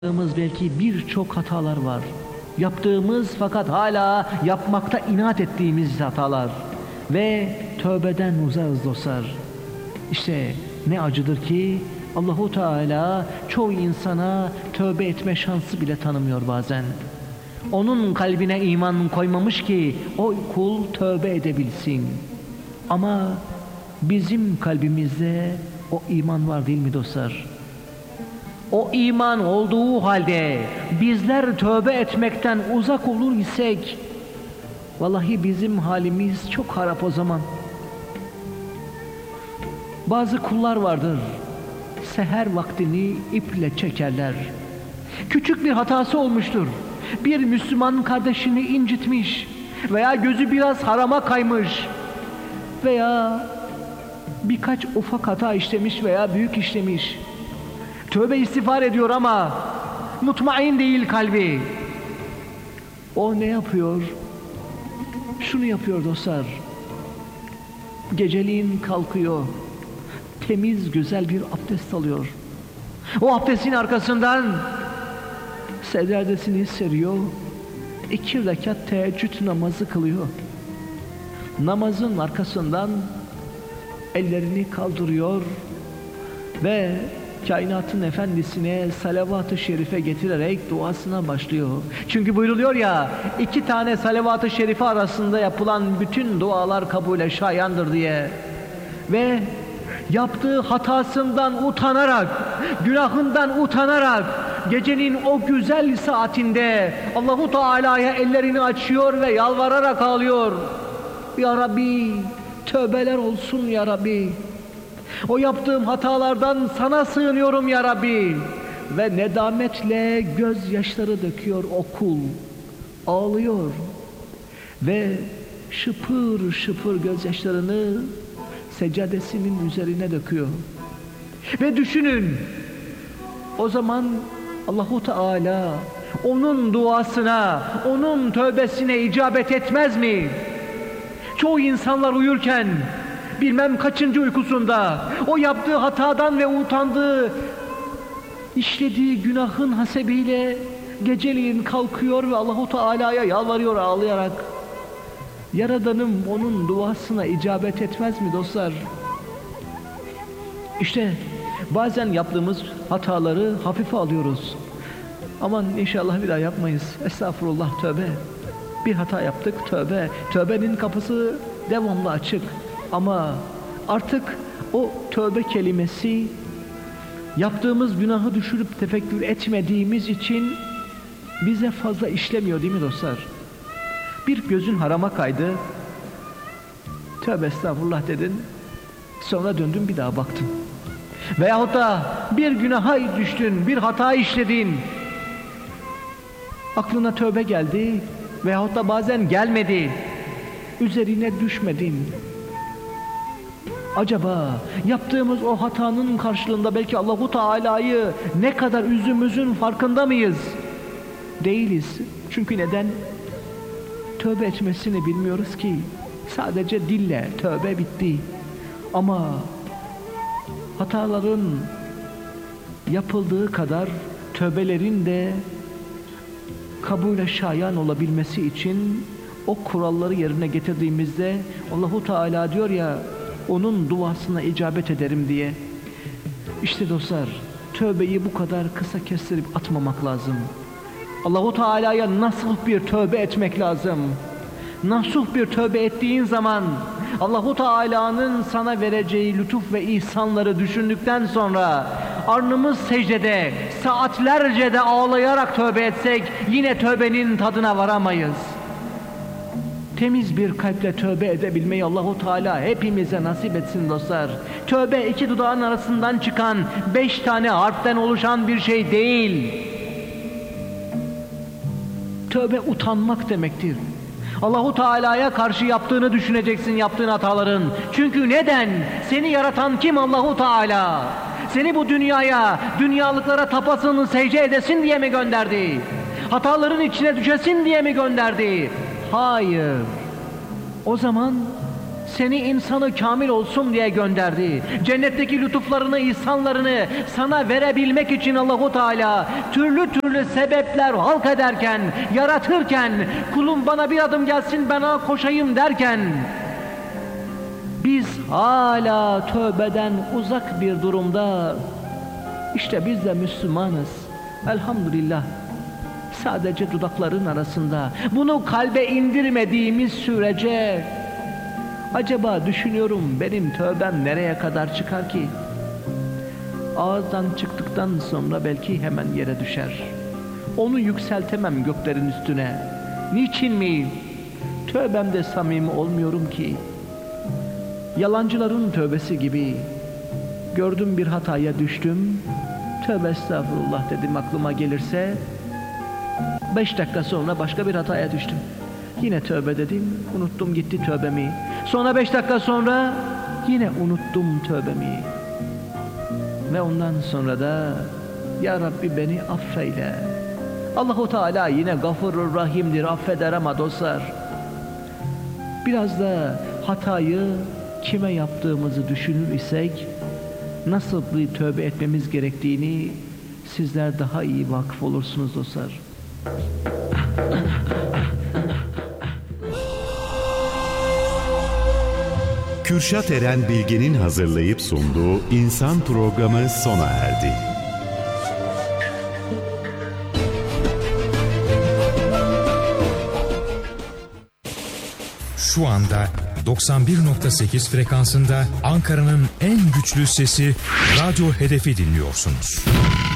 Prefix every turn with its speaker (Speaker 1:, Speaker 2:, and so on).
Speaker 1: Yaptığımız belki birçok hatalar var. Yaptığımız fakat hala yapmakta inat ettiğimiz hatalar. Ve tövbeden uzağız dostlar. İşte ne acıdır ki Allahu Teala çoğu insana tövbe etme şansı bile tanımıyor bazen. Onun kalbine iman koymamış ki o kul tövbe edebilsin. Ama bizim kalbimizde o iman var değil mi dostlar? O iman olduğu halde bizler tövbe etmekten uzak olur isek, vallahi bizim halimiz çok harap o zaman. Bazı kullar vardır, seher vaktini iple çekerler. Küçük bir hatası olmuştur. Bir Müslüman kardeşini incitmiş veya gözü biraz harama kaymış veya birkaç ufak hata işlemiş veya büyük işlemiş. Tövbe istiğfar ediyor ama mutmain değil kalbi. O ne yapıyor? Şunu yapıyor dostlar. Geceliğin kalkıyor. Temiz güzel bir abdest alıyor. O abdestin arkasından secdesini seriyor. 2 rekat teheccüd namazı kılıyor. Namazın arkasından ellerini kaldırıyor ve kainatın efendisine salavat-ı şerife getirerek duasına başlıyor. Çünkü buyruluyor ya, 2 tane salavat-ı şerife arasında yapılan bütün dualar kabule şayandır diye. Ve yaptığı hatasından utanarak, günahından utanarak gecenin o güzel saatinde Allahu Teala'ya ellerini açıyor ve yalvararak ağlıyor. Ya Rabbi, tövbeler olsun ya Rabbi. O yaptığım hatalardan sana sığınıyorum ya Rabbi. Ve nedametle gözyaşları döküyor o kul. Ağlıyor. Ve şıpır şıpır gözyaşlarını seccadesinin üzerine döküyor. Ve düşünün, o zaman Allahu Teala onun duasına, onun tövbesine icabet etmez mi? Çoğu insanlar uyurken bilmem kaçıncı uykusunda o yaptığı hatadan ve utandığı, işlediği günahın hasebiyle geceliğin kalkıyor ve Allahu Teala'ya yalvarıyor ağlayarak. Yaradanım onun duasına icabet etmez mi dostlar? İşte bazen yaptığımız hataları hafife alıyoruz. Aman inşallah bir daha yapmayız. Estağfurullah, tövbe. Bir hata yaptık, tövbe. Tövbenin kapısı devamlı açık. Ama artık o tövbe kelimesi yaptığımız günahı düşürüp tefekkür etmediğimiz için bize fazla işlemiyor değil mi dostlar? Bir gözün harama kaydı, tövbe estağfurullah dedin, sonra döndün bir daha baktın. Veyahut da bir günaha düştün, bir hata işledin, aklına tövbe geldi veyahut da bazen gelmedi, üzerine düşmedin. Acaba yaptığımız o hatanın karşılığında belki Allahu Teala'yı ne kadar üzdüğümüzün farkında mıyız? Değiliz. Çünkü neden? Tövbe etmesini bilmiyoruz ki. Sadece dille tövbe bitti. Ama hataların yapıldığı kadar tövbelerin de kabule şayan olabilmesi için o kuralları yerine getirdiğimizde Allahu Teala diyor ya, onun duasına icabet ederim diye. İşte dostlar, tövbeyi bu kadar kısa kestirip atmamak lazım. Allahu Teala'ya nasuh bir tövbe etmek lazım. Nasuh bir tövbe ettiğin zaman Allahu Teala'nın sana vereceği lütuf ve ihsanları düşündükten sonra alnımız secdede saatlerce de ağlayarak tövbe etsek yine tövbenin tadına varamayız. Temiz bir kalple tövbe edebilmeyi Allahu Teala hepimize nasip etsin dostlar. Tövbe 2 dudağın arasından çıkan 5 tane harften oluşan bir şey değil. Tövbe utanmak demektir. Allahu Teala'ya karşı yaptığını düşüneceksin, yaptığın hataların. Çünkü neden? Seni yaratan kim? Allahu Teala. Seni bu dünyaya, dünyalıklara tapasın, secde edesin diye mi gönderdi? Hataların içine düşesin diye mi gönderdi? Hayır. O zaman Seni insanı kamil olsun diye gönderdi. Cennetteki lütuflarını, ihsanlarını sana verebilmek için Allahu Teala türlü türlü sebepler halk ederken, yaratırken, kulum bana bir adım gelsin ben ona koşayım derken, biz hala tövbeden uzak bir durumda. İşte biz de Müslümanız. Elhamdülillah. Sadece dudakların arasında. Bunu kalbe indirmediğimiz sürece acaba düşünüyorum benim tövbem nereye kadar çıkar ki? Ağızdan çıktıktan sonra belki hemen yere düşer. Onu yükseltemem göklerin üstüne. Niçin mi? Tövbemde samimi olmuyorum ki. Yalancıların tövbesi gibi. Gördüm bir hataya düştüm. Tövbe estağfurullah dedim aklıma gelirse. 5 dakika sonra başka bir hataya düştüm. Yine tövbe dedim. Unuttum gitti tövbemi. Sonra 5 dakika sonra yine unuttum tövbemi. Ve ondan sonra da ya Rabbi beni affeyle. Allahu Teala yine Gafurur Rahim'dir, affeder ama dostlar. Biraz da hatayı kime yaptığımızı düşünür isek nasıl bir tövbe etmemiz gerektiğini sizler daha iyi vakıf olursunuz dostlar.
Speaker 2: Kürşat Eren Bilgin'in hazırlayıp sunduğu İnsan programı sona erdi.
Speaker 3: Şu anda 91.8 frekansında Ankara'nın en güçlü sesi Radyo Hedef'i dinliyorsunuz.